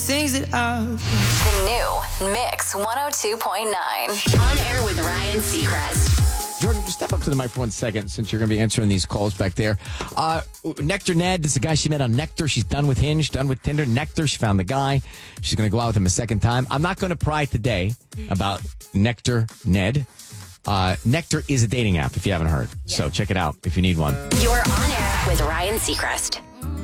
Sings it out. The new Mix 102.9. On air with Ryan Seacrest. Jordan, just step up to the mic for 1 second since you're going to be answering these calls back there. Nectar Ned is the guy she met on Nectar. She's done with Hinge, done with Tinder. Nectar, she found the guy. She's going to go out with him a second time. I'm not going to pry today about Nectar Ned. Nectar is a dating app, if you haven't heard. So check it out if you need one. You're on air with Ryan Seacrest.